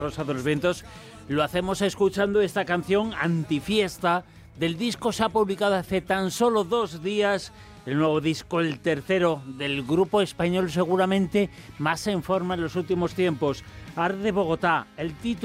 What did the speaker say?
Rosa de los Vientos, lo hacemos escuchando esta canción Antifiesta del disco. Se ha publicado hace tan solo 2 días el nuevo disco, el tercero del grupo español seguramente más en forma en los últimos tiempos, Arde Bogotá. El título